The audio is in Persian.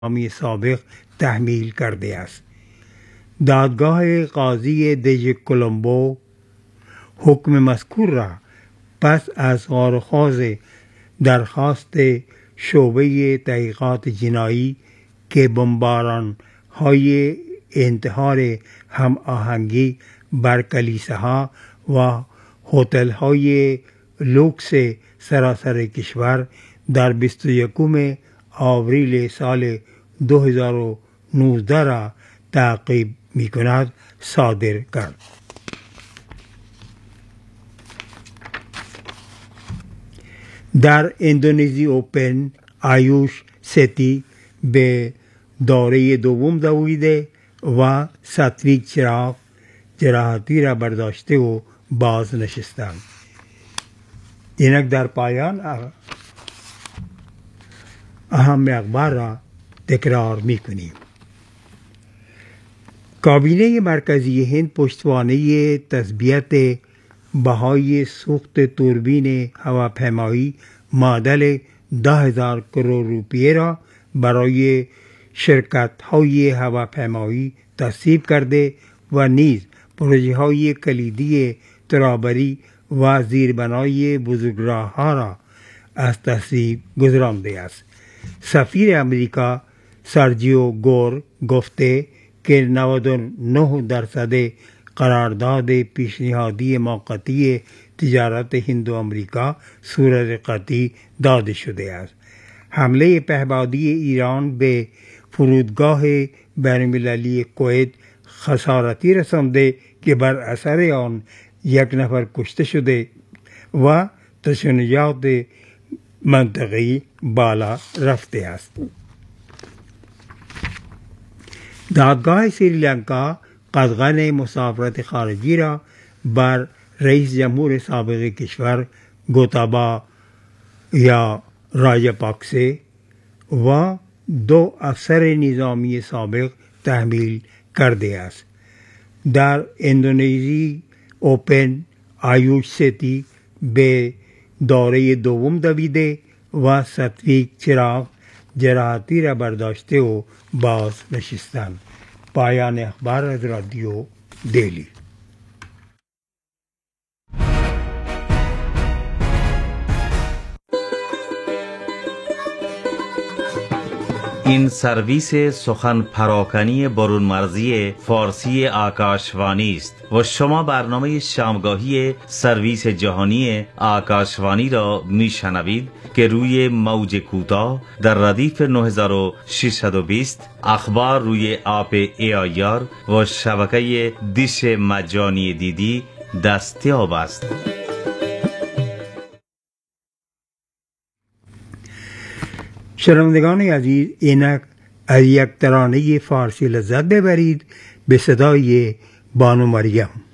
نظامی سابق تحمیل کرده است. دادگاه قاضی دژ کلمبو حکم مذکور را پس از غارخواز درخواست شعبه تحقیقات جنایی که بمباران‌های انتحار هم آهنگی بر کلیساها و هتل‌های لوکس سراسر کشور در 21 آوریل سال 2019 را تعقیب می‌کند صادر کرد. در اندونزی اوپن آیوش ستی به دوره دوم دویده و ساتویک چراغ جراحتی را برداشته و باز نشستند. اینک در پایان اهم اخبار را تکرار می‌کنیم. کابینه مرکزی هند پشتوانه تثبیت بهای سوخت توربین هواپیمایی معادل 10,000 کرور روپیه را برای شرکت‌های هواپیمایی تصویب کرده و نیز پروژه‌های کلیدی ترابری و زیربنای بزرگراه‌ها را از تصویب گذرانده است. سفیر امریکا سرجیو گور گفته که 99% قرارداد پیشنهادی موقتی تجارت هند و امریکا صورت قطعی داده شده است. حمله پهپادی ایران به فرودگاه بین‌المللی کویت خسارتی رسانده که بر اثر آن 1 نفر کشته شده و تشنجات منطقی بالا رفته است. دادگاه سریلانکا قدغن مسافرت خارجی را بر رئیس جمهور سابق کشور گوتابا یا راجاپاکسه و 2 افسر نظامی سابق تحمیل کرده است. در اندونزی اوپن آیوش ستی به دوره دوم دویده و ساتویک چراغ جراحتی را برداشته و باز نشستند. پایان اخبار از رادیو دهلی. این سرویس سخن پراکنی برون مرزی فارسی آکاشوانی است و شما برنامه شامگاهی سرویس جهانی آکاشوانی را میشنوید که روی موج کوتاه در ردیف 9620 اخبار روی آپ AIR و شبکه دیش مجانی دیدی دستیاب است. شنوندگان عزیز، اینک از یک ترانه فارسی لذت ببرید به صدای بانو مریم.